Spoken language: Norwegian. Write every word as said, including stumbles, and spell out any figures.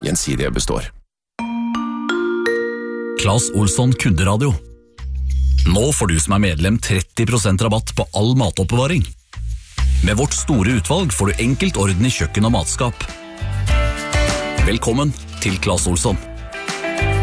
Gjensidige består. Claes Olsson kunderadio. Nå får du som er medlem tretti prosent rabatt på all matoppbevaring. Med vårt store utvalg får du enkelt orden i kjøkken og matskap. Velkommen til Claes Olsson.